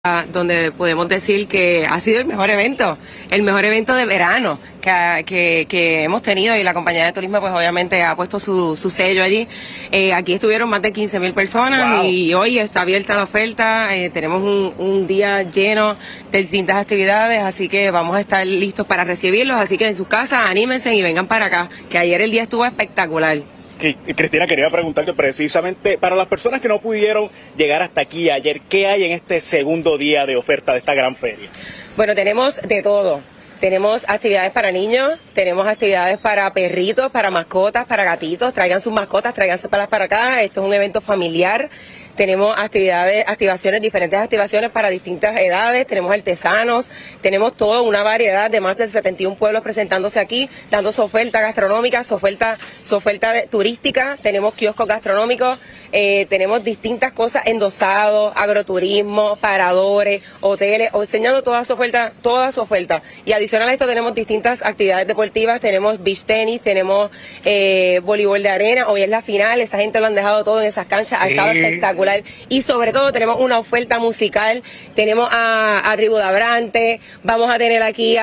donde podemos decir que ha sido el mejor evento de verano que hemos tenido, y la compañía de turismo pues obviamente ha puesto su sello allí. Aquí estuvieron más de 15,000 personas. Wow. Y hoy está abierta la oferta, tenemos un día lleno de distintas actividades, así que vamos a estar listos para recibirlos, así que en sus casas anímense y vengan para acá, que ayer el día estuvo espectacular. Cristina, quería preguntarte precisamente, para las personas que no pudieron llegar hasta aquí ayer, ¿qué hay en este segundo día de oferta de esta gran feria? Bueno, tenemos de todo. Tenemos actividades para niños, tenemos actividades para perritos, para mascotas, para gatitos. Traigan sus mascotas, tráiganse para acá. Esto es un evento familiar. Tenemos diferentes activaciones para distintas edades, tenemos artesanos, tenemos toda una variedad de más de 71 pueblos presentándose aquí, dando su oferta gastronómica, su oferta turística, tenemos kioscos gastronómicos, tenemos distintas cosas, endosados, agroturismo, paradores, hoteles, enseñando toda su oferta. Y adicional a esto tenemos distintas actividades deportivas, tenemos beach tenis, tenemos voleibol de arena, hoy es la final, esa gente lo han dejado todo en esas canchas, sí. Ha estado espectacular. Y sobre todo tenemos una oferta musical, tenemos a Tribu de Abrante, vamos a tener aquí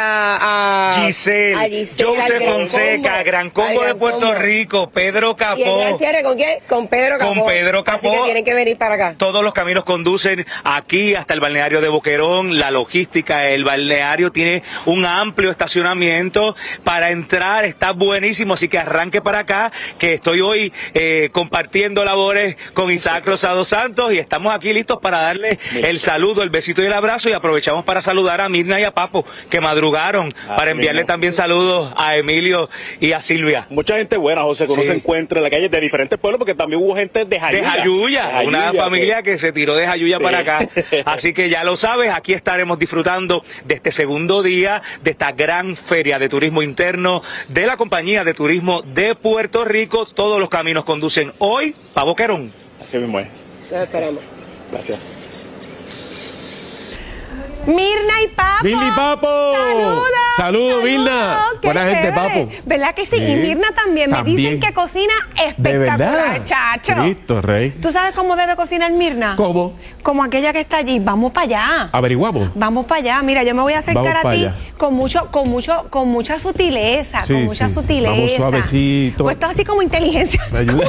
a Giselle, Joseph Fonseca, Gran Combo de Puerto Rico, Pedro Capó. ¿Y el cierre con quién? Con Pedro Capó. Con Pedro Capó. Así que tienen que venir para acá. Todos los caminos conducen aquí hasta el balneario de Boquerón, la logística, el balneario tiene un amplio estacionamiento para entrar, está buenísimo, así que arranque para acá, que estoy hoy compartiendo labores con Isaac Rosado Santos y estamos aquí listos para darle el saludo, el besito y el abrazo, y aprovechamos para saludar a Mirna y a Papo, que madrugaron, para enviarle también saludos a Emilio y a Silvia. Mucha gente buena, José, que uno se encuentra en la calle de diferentes pueblos, porque también hubo gente de Jayuya. Una familia que se tiró de Jayuya para acá. Así que ya lo sabes, aquí estaremos disfrutando de este segundo día, de esta gran feria de turismo interno de la Compañía de Turismo de Puerto Rico. Todos los caminos conducen hoy para Boquerón. Así mismo es. Los esperamos. Gracias. Mirna y Papo. Billy Papo. Saludos, Mirna. Buena gente, Papo. ¿Verdad que sí? Y Mirna también. Me dicen que cocina espectacular, chacho. Cristo, Rey. ¿Tú sabes cómo debe cocinar Mirna? ¿Cómo? Como aquella que está allí. Vamos para allá. Averiguamos. Vamos para allá. Mira, yo me voy a acercar a ti con mucha sutileza. Sí, con mucha sutileza. Vamos suavecito. Pues esto así como inteligencia. ¿Me ayuda?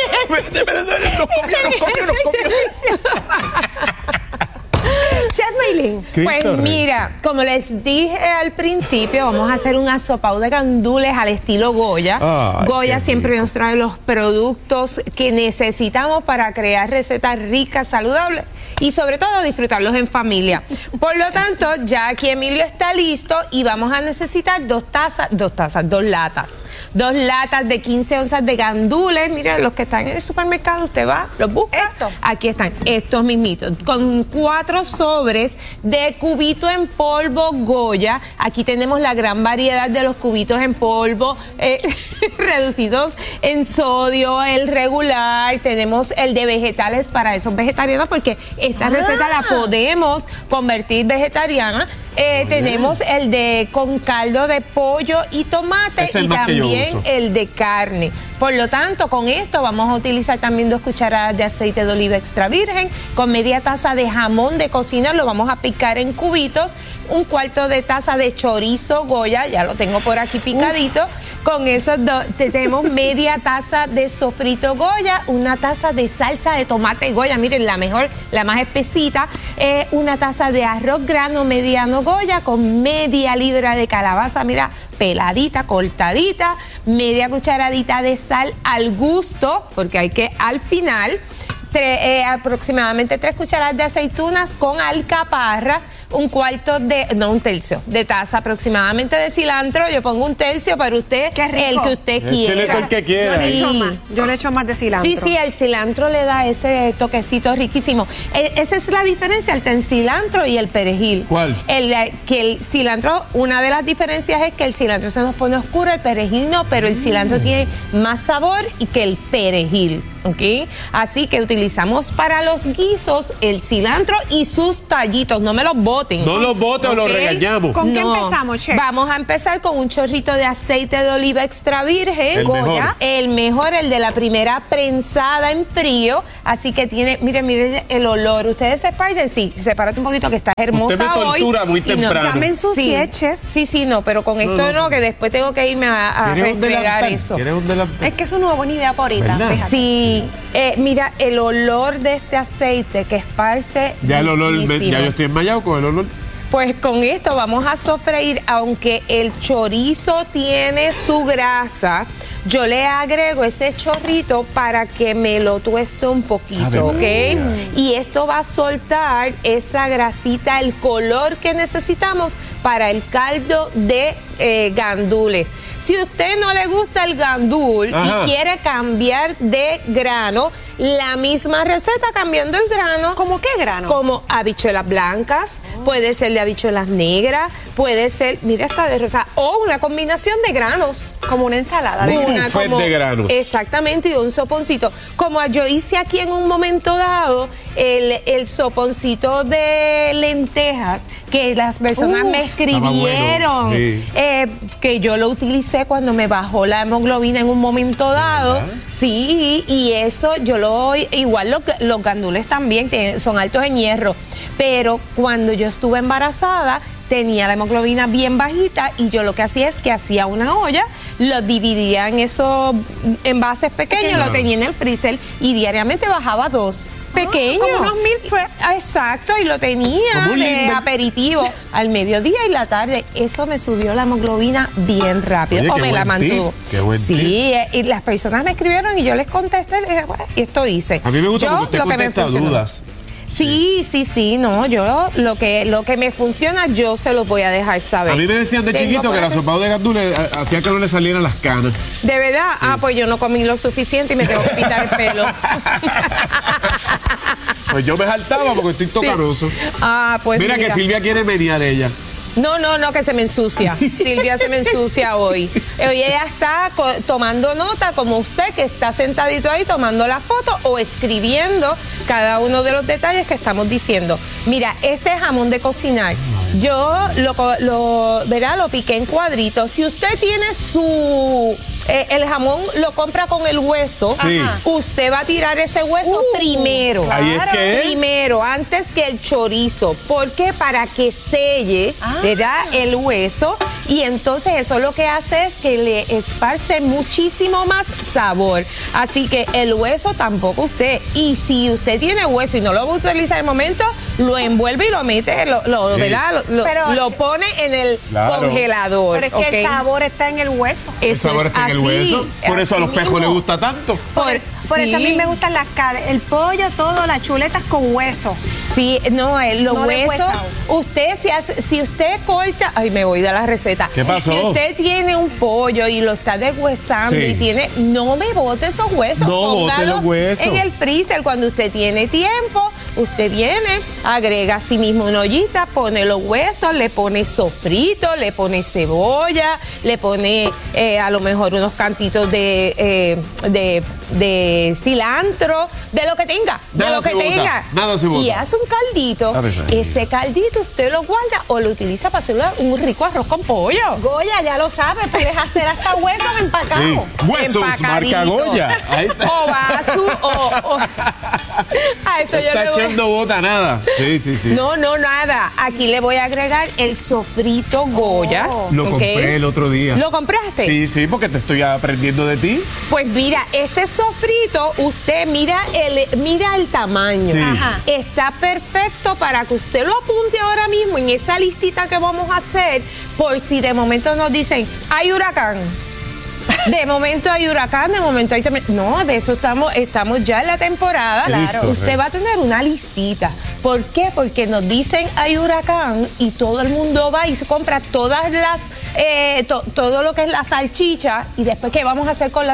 Pues mira, como les dije al principio, vamos a hacer un asopado de gandules al estilo Goya. Goya siempre nos trae los productos que necesitamos para crear recetas ricas, saludables y sobre todo disfrutarlos en familia. Por lo tanto, ya aquí Emilio está listo y vamos a necesitar dos latas. 2 latas de 15 onzas de gandules. Mira, los que están en el supermercado, usted va, los busca. Aquí están, estos mismitos, con 4 sobres de cubito en polvo Goya. Aquí tenemos la gran variedad de los cubitos en polvo reducidos en sodio, el regular, tenemos el de vegetales para esos vegetarianos, porque esta receta la podemos convertir vegetariana. Tenemos el de con caldo de pollo y tomate, y también el de carne. Por lo tanto, con esto vamos a utilizar también 2 cucharadas de aceite de oliva extra virgen, con media taza de jamón de cocina, lo vamos a picar en cubitos, 1/4 de taza de chorizo Goya, ya lo tengo por aquí picadito. Con esos tenemos media taza de sofrito Goya, 1 taza de salsa de tomate Goya, miren, la mejor, la más espesita, 1 taza de arroz grano mediano Goya, con media libra de calabaza, mira, peladita, cortadita, media cucharadita de sal al gusto, porque hay que al final, aproximadamente 3 cucharadas de aceitunas con alcaparra, 1 tercio de taza aproximadamente de cilantro. Yo pongo 1 tercio para usted, el que usted quiera. El que quiera. Yo le echo más de cilantro. Sí, el cilantro le da ese toquecito riquísimo. Esa es la diferencia entre el cilantro y el perejil. ¿Cuál? Que el cilantro, una de las diferencias es que el cilantro se nos pone oscuro, el perejil no, pero el cilantro tiene más sabor que el perejil. ¿Ok? Así que utilizamos para los guisos el cilantro y sus tallitos, no me los boten. No los boten o los regañamos. ¿Con qué empezamos, chef? Vamos a empezar con un chorrito de aceite de oliva extra virgen. El mejor. El mejor, el de la primera prensada en frío. Así que tiene, miren el olor. Ustedes se esparcen, sí, sepárate un poquito que estás hermosa usted me tortura hoy. muy temprano. Ya me ensucié, chef. Sí, no, pero con esto no, que después tengo que irme a restregar eso. ¿Quieres un delantal? Es que eso no es buena idea por ahorita. Sí, mira, el olor de este aceite que esparce. Ya el olor, ya yo estoy enmayado con el olor. Pues con esto vamos a sofreír, aunque el chorizo tiene su grasa, yo le agrego ese chorrito para que me lo tueste un poquito, ¿ok? Y esto va a soltar esa grasita, el color que necesitamos para el caldo de gandules. Si a usted no le gusta el gandul y quiere cambiar de grano, la misma receta cambiando el grano. ¿Cómo qué grano? Como habichuelas blancas, puede ser de habichuelas negras, puede ser, mira, esta de rosa, o una combinación de granos. Como una ensalada. Un buffet de granos. Exactamente, y un soponcito. Como yo hice aquí en un momento dado, el soponcito de lentejas, que las personas me escribieron, que yo lo utilicé cuando me bajó la hemoglobina en un momento dado. Sí, y eso yo igual los gandules también son altos en hierro, pero cuando yo estuve embarazada tenía la hemoglobina bien bajita y yo lo que hacía es que hacía una olla, lo dividía en esos envases pequeños, lo tenía en el freezer y diariamente bajaba 2 pequeños. Como unos meal prep. Exacto, y lo tenía de aperitivo al mediodía y la tarde. Eso me subió la hemoglobina bien rápido. Oye, o me la mantuvo. Qué buen sí, y las personas me escribieron y yo les contesté, les dije, bueno, y esto hice. A mí me gusta porque usted contesta dudas. Sí, no, yo lo que me funciona, yo se lo voy a dejar saber. A mí me decían de chiquito que la sopa de gandules hacía que no le salieran las canas. ¿De verdad? Sí. Pues yo no comí lo suficiente y me tengo que pintar el pelo. Pues yo me saltaba porque estoy tocaroso. Pues mira que Silvia quiere menear ella. No, que se me ensucia. Silvia se me ensucia hoy. Hoy ella está tomando nota, como usted, que está sentadito ahí tomando la foto o escribiendo cada uno de los detalles que estamos diciendo. Mira, este jamón de cocinar, yo lo piqué en cuadritos. Si usted tiene el jamón lo compra con el hueso, usted va a tirar ese hueso primero. Ahí es que primero, antes que el chorizo. ¿Por qué? Para que selle, ¿verdad? El hueso. Y entonces eso lo que hace es que le esparce muchísimo más sabor. Así que el hueso tampoco usted. Y si usted tiene hueso y no lo va a utilizar en el momento, lo envuelve y lo mete, lo pone en el congelador. Pero es que el sabor está en el hueso. El sabor está en el hueso. Por eso a los pejos les gusta tanto. Por eso a mí me gustan el pollo, todo, las chuletas con hueso. Sí, los huesos. Si usted corta, me voy de la receta. ¿Qué pasó? Si usted tiene un pollo y lo está deshuesando no me bote esos huesos. No bote los huesos. En el freezer cuando usted tiene tiempo. Usted viene, agrega a sí mismo una ollita, pone los huesos, le pone sofrito, le pone cebolla, le pone a lo mejor unos cantitos de cilantro, de lo que tenga, Nada se bota. Y hace un caldito. Ese caldito usted lo guarda o lo utiliza para hacer un rico arroz con pollo. Goya, ya lo sabe, puedes hacer hasta huesos empacados. Huesos, marca Goya. Ahí está. O vaso, a eso yo le voy. No bota nada. Sí. No, nada. Aquí le voy a agregar el sofrito Goya. Lo compré el otro día. ¿Lo compraste? Sí, porque te estoy aprendiendo de ti. Pues mira, este sofrito, usted mira el tamaño. Sí. Está perfecto para que usted lo apunte ahora mismo en esa listita que vamos a hacer, por si de momento nos dicen, hay huracán. De momento hay huracán, de momento hay... No, de eso estamos ya en la temporada. Claro. Usted va a tener una listita. ¿Por qué? Porque nos dicen hay huracán y todo el mundo va y se compra todas las... todo lo que es la salchicha y después ¿qué vamos a hacer con la